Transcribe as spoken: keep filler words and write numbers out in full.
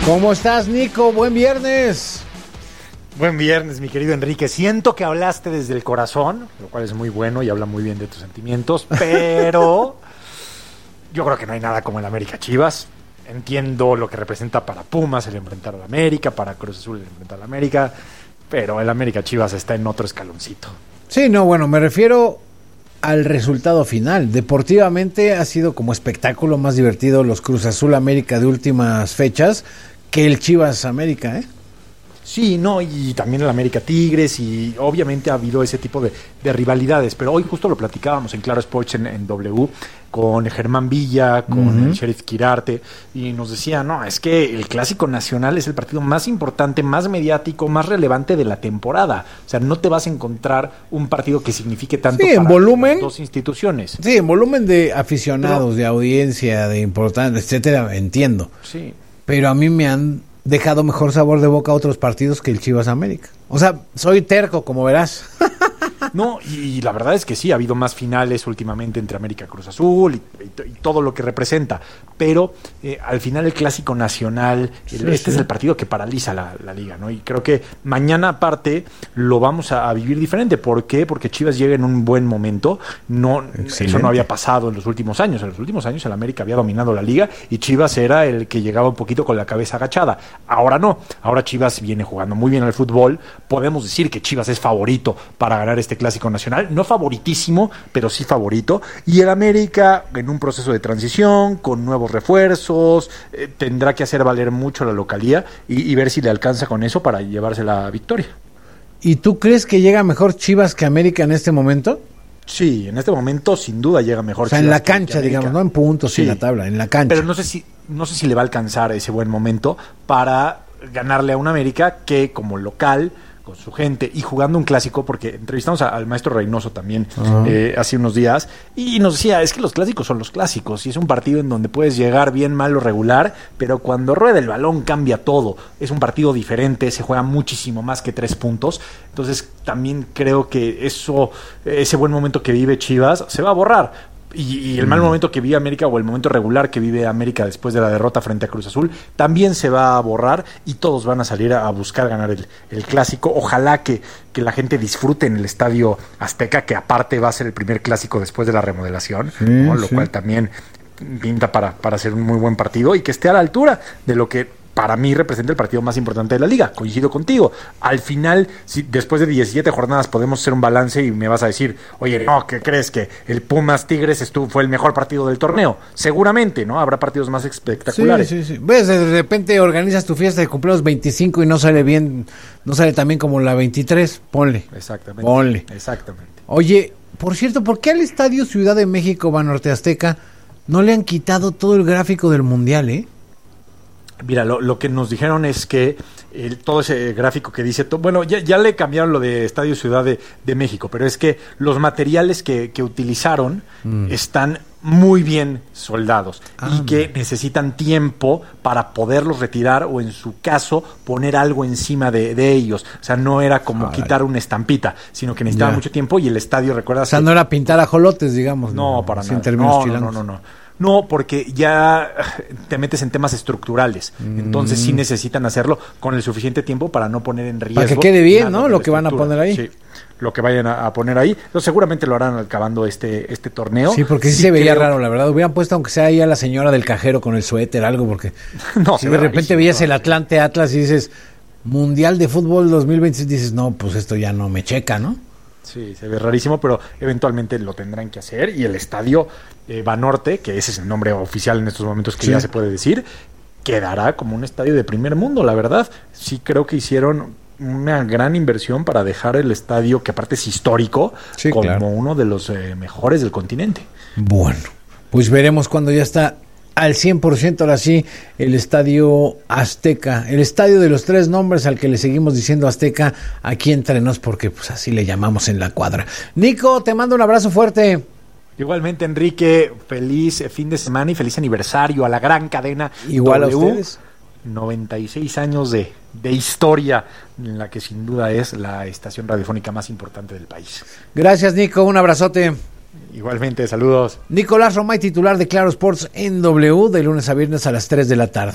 ¿Cómo estás, Nico? Buen viernes. Buen viernes, mi querido Enrique. Siento que hablaste desde el corazón, lo cual es muy bueno y habla muy bien de tus sentimientos, pero yo creo que no hay nada como el América Chivas. Entiendo lo que representa para Pumas el enfrentar al América, para Cruz Azul el enfrentar al América, pero el América Chivas está en otro escaloncito. Sí, no, bueno, me refiero al resultado final. Deportivamente ha sido como espectáculo más divertido los Cruz Azul América de últimas fechas que el Chivas América, ¿eh? Sí, no, y también el América Tigres, y obviamente ha habido ese tipo de, de rivalidades, pero hoy justo lo platicábamos en Claro Sports en, en W con Germán Villa, con uh-huh. el Sheriff Quirarte, y nos decía, no, es que el Clásico Nacional es el partido más importante, más mediático, más relevante de la temporada. O sea, no te vas a encontrar un partido que signifique tanto sí, en para volumen, las dos instituciones. Sí, en volumen de aficionados, pero, de audiencia, de importante, etcétera, entiendo. Sí. Pero a mí me han dejado mejor sabor de boca a otros partidos que el Chivas América. O sea, soy terco, como verás. No, y, y la verdad es que sí, ha habido más finales últimamente entre América y Cruz Azul y, y, y todo lo que representa, pero eh, al final el Clásico Nacional, el, sí, este sí. es el partido que paraliza la, la liga, ¿no? Y creo que mañana aparte lo vamos a, a vivir diferente. ¿Por qué? Porque Chivas llega en un buen momento. No, eso no había pasado en los últimos años. En los últimos años el América había dominado la liga y Chivas era el que llegaba un poquito con la cabeza agachada. Ahora no, ahora Chivas viene jugando muy bien al fútbol. Podemos decir que Chivas es favorito para ganar este Clásico Nacional, no favoritísimo, pero sí favorito, y el América en un proceso de transición, con nuevos refuerzos, eh, tendrá que hacer valer mucho la localía y, y ver si le alcanza con eso para llevarse la victoria. ¿Y tú crees que llega mejor Chivas que América en este momento? Sí, en este momento sin duda llega mejor. O sea, Chivas en la que, cancha, que digamos, no en puntos, sí, en la tabla, en la cancha. Pero no sé si, no sé si le va a alcanzar ese buen momento para ganarle a un América que como local, con su gente y jugando un clásico, porque entrevistamos a, al maestro Reynoso también uh-huh. eh, hace unos días, y nos decía, es que los clásicos son los clásicos, y es un partido en donde puedes llegar bien, mal o regular, pero cuando rueda el balón cambia todo, es un partido diferente, se juega muchísimo más que tres puntos, entonces también creo que eso, ese buen momento que vive Chivas se va a borrar. Y, y el mal momento que vive América o el momento regular que vive América después de la derrota frente a Cruz Azul también se va a borrar y todos van a salir a, a buscar ganar el, el clásico. Ojalá que, que la gente disfrute en el Estadio Azteca, que aparte va a ser el primer clásico después de la remodelación, sí, ¿no? Lo sí. cual también pinta para, para ser un muy buen partido y que esté a la altura de lo que para mí representa el partido más importante de la liga. Coincido contigo. Al final, si después de diecisiete jornadas podemos hacer un balance y me vas a decir, oye, no, ¿qué crees? Que el Pumas Tigres estuvo, fue el mejor partido del torneo. Seguramente, ¿no? Habrá partidos más espectaculares. Sí, sí, sí. Ves, de repente organizas tu fiesta de cumpleaños veinticinco y no sale bien, no sale tan bien como la veintitrés. Ponle. Exactamente. Ponle. Exactamente. Oye, por cierto, ¿por qué al Estadio Ciudad de México, Banorte Azteca, no le han quitado todo el gráfico del Mundial, eh? Mira, lo, lo que nos dijeron es que el, todo ese gráfico que dice, to, bueno, ya, ya le cambiaron lo de Estadio Ciudad de, de México, pero es que los materiales que, que utilizaron mm. están muy bien soldados ah, y que necesitan tiempo para poderlos retirar o en su caso poner algo encima de, de ellos. O sea, no era como Ay. quitar una estampita, sino que necesitaba ya. mucho tiempo y el estadio, ¿recuerdas? O sea, que... no era pintar ajolotes, digamos. No, no para sin nada. No, no, no, no, no. No, porque ya te metes en temas estructurales. Entonces sí necesitan hacerlo con el suficiente tiempo para no poner en riesgo. Para que quede bien, ¿no? Lo que van a poner ahí. Sí, lo que vayan a, a poner ahí. Entonces seguramente lo harán acabando este este torneo. Sí, porque sí, sí se veía creo... raro, la verdad. Hubieran puesto aunque sea ahí a la señora del cajero con el suéter, algo, porque no, si de repente veías el Atlante Atlas y dices, Mundial de Fútbol dos mil veintiséis, dices, no, pues esto ya no me checa, ¿no? Sí, se ve rarísimo, pero eventualmente lo tendrán que hacer. Y el estadio eh, Banorte, que ese es el nombre oficial en estos momentos que sí. ya se puede decir, quedará como un estadio de primer mundo, la verdad. Sí creo que hicieron una gran inversión para dejar el estadio, que aparte es histórico, sí, como claro. uno de los eh, mejores del continente. Bueno, pues veremos cuando ya está al cien por ciento ahora sí el Estadio Azteca, el estadio de los tres nombres al que le seguimos diciendo Azteca aquí entre nos porque pues así le llamamos en la cuadra. Nico, te mando un abrazo fuerte. Igualmente, Enrique, feliz fin de semana y feliz aniversario a la gran cadena. Igual W. A ustedes. noventa y seis años de, de historia en la que sin duda es la estación radiofónica más importante del país. Gracias, Nico, un abrazote. Igualmente, saludos. Nicolás Romay, titular de Claro Sports en W, de lunes a viernes a las tres de la tarde.